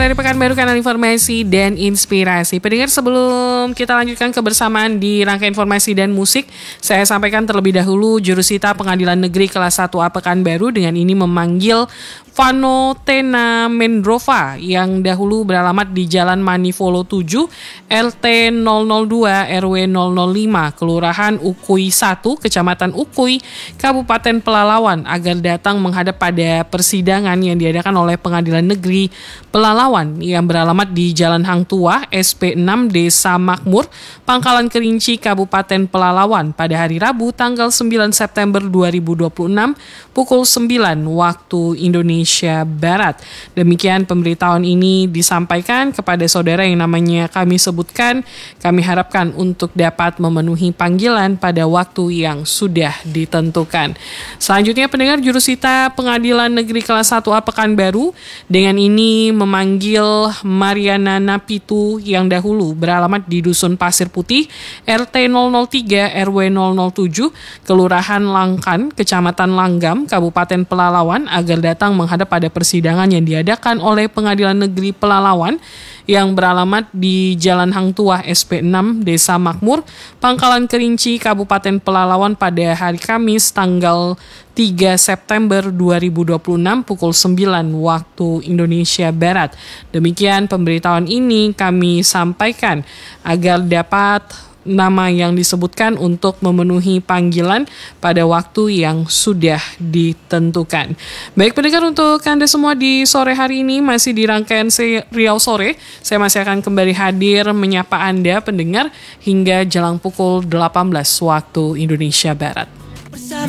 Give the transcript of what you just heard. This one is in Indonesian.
Dari Pekanbaru, kanal informasi dan inspirasi. Pendengar, sebelum kita lanjutkan kebersamaan di rangkaian informasi dan musik, saya sampaikan terlebih dahulu jurusita Pengadilan Negeri Kelas 1A Pekanbaru dengan ini memanggil Vano Tena Mendrova yang dahulu beralamat di Jalan Manivolo 7, RT 002 RW 005, Kelurahan Ukui 1, Kecamatan Ukui, Kabupaten Pelalawan, agar datang menghadap pada persidangan yang diadakan oleh Pengadilan Negeri Pelalawan yang beralamat di Jalan Hang Tuah, SP 6, Desa Makmur, Pangkalan Kerinci, Kabupaten Pelalawan pada hari Rabu tanggal 9 September 2026 pukul 9 waktu Indonesia Barat. Demikian pemberitahuan ini disampaikan kepada saudara yang namanya kami sebutkan. Kami harapkan untuk dapat memenuhi panggilan pada waktu yang sudah ditentukan. Selanjutnya, pendengar, jurusita Pengadilan Negeri Kelas 1A Pekanbaru dengan ini memanggil Mariana Napitu yang dahulu beralamat di Dusun Pasir Putih, RT 003 RW 007, Kelurahan Langkan, Kecamatan Langgam, Kabupaten Pelalawan, agar datang menghadap pada persidangan yang diadakan oleh Pengadilan Negeri Pelalawan yang beralamat di Jalan Hang Tuah, SP 6, Desa Makmur, Pangkalan Kerinci, Kabupaten Pelalawan pada hari Kamis tanggal 3 September 2026 pukul 9 waktu Indonesia Barat. Demikian pemberitahuan ini kami sampaikan agar dapat nama yang disebutkan untuk memenuhi panggilan pada waktu yang sudah ditentukan. Baik pendengar, untuk Anda semua di sore hari ini masih di rangkaian Riau Sore. Saya masih akan kembali hadir menyapa Anda pendengar hingga jelang pukul 18 waktu Indonesia Barat.